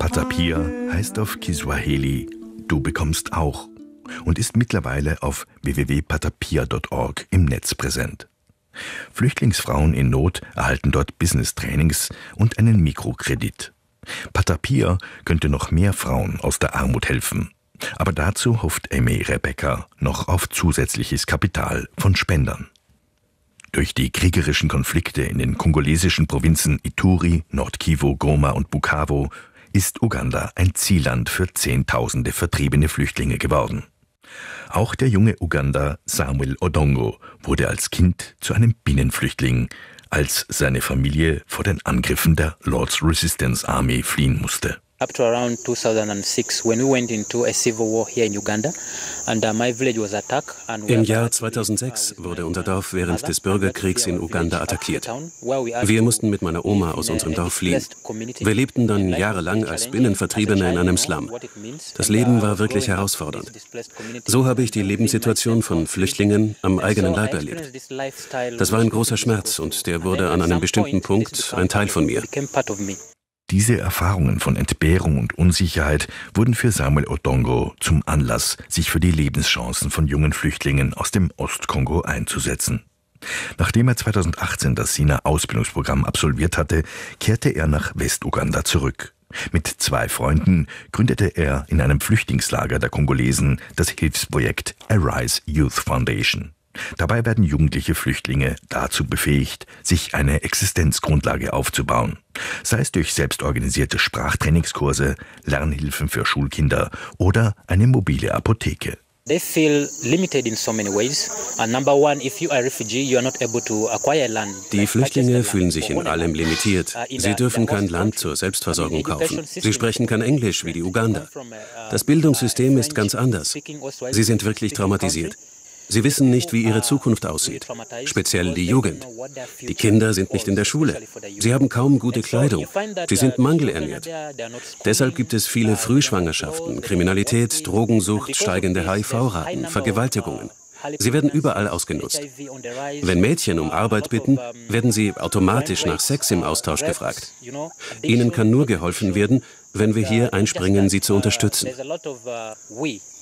Patapia heißt auf Kiswahili „Du bekommst auch“ und ist mittlerweile auf www.patapia.org im Netz präsent. Flüchtlingsfrauen in Not erhalten dort Business-Trainings und einen Mikrokredit. Patapia könnte noch mehr Frauen aus der Armut helfen. Aber dazu hofft Aimee Rebecca noch auf zusätzliches Kapital von Spendern. Durch die kriegerischen Konflikte in den kongolesischen Provinzen Ituri, Nord-Kivu, Goma und Bukavu ist Uganda ein Zielland für Zehntausende vertriebene Flüchtlinge geworden. Auch der junge Uganda Samuel Odongo wurde als Kind zu einem Binnenflüchtling, als seine Wir Im Jahr 2006 wurde unser Dorf während des Bürgerkriegs in Uganda attackiert. Wir mussten mit meiner Oma aus unserem Dorf fliehen. Wir lebten dann jahrelang als Binnenvertriebene in einem Slum. Das Leben war wirklich herausfordernd. So habe ich die Lebenssituation von Flüchtlingen am eigenen Leib erlebt. Das war ein großer Schmerz und der wurde an einem bestimmten Punkt ein Teil von mir. Diese Erfahrungen von Entbehrung und Unsicherheit wurden für Samuel Odongo zum Anlass, sich für die Lebenschancen von jungen Flüchtlingen aus dem Ostkongo einzusetzen. Nachdem er 2018 das SINA-Ausbildungsprogramm absolviert hatte, kehrte er nach Westuganda zurück. Mit 2 Freunden gründete er in einem Flüchtlingslager der Kongolesen das Hilfsprojekt Arise Youth Foundation. Dabei werden jugendliche Flüchtlinge dazu befähigt, sich eine Existenzgrundlage aufzubauen, sei es durch selbstorganisierte Sprachtrainingskurse, Lernhilfen für Schulkinder oder eine mobile Apotheke. Die Flüchtlinge fühlen sich in allem limitiert. Sie dürfen kein Land zur Selbstversorgung kaufen. Sie sprechen kein Englisch wie die Uganda. Das Bildungssystem ist ganz anders. Sie sind wirklich traumatisiert. Sie wissen nicht, wie ihre Zukunft aussieht, speziell die Jugend. Die Kinder sind nicht in der Schule. Sie haben kaum gute Kleidung. Sie sind mangelernährt. Deshalb gibt es viele Frühschwangerschaften, Kriminalität, Drogensucht, steigende HIV-Raten, Vergewaltigungen. Sie werden überall ausgenutzt. Wenn Mädchen um Arbeit bitten, werden sie automatisch nach Sex im Austausch gefragt. Ihnen kann nur geholfen werden, wenn wir hier einspringen, sie zu unterstützen.